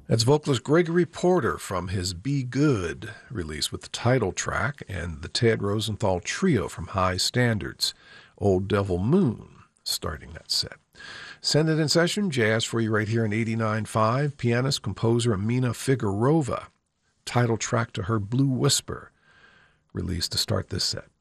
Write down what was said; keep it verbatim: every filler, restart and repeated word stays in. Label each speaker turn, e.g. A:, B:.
A: That's vocalist Gregory Porter from his Be Good release with the title track, and the Ted Rosenthal Trio from High Standards, Old Devil Moon, starting that set. Send It in Session, jazz for you right here in eighty-nine point five. Pianist, composer Amina Figueroa, title track to her Blue Whisper, released to start this set.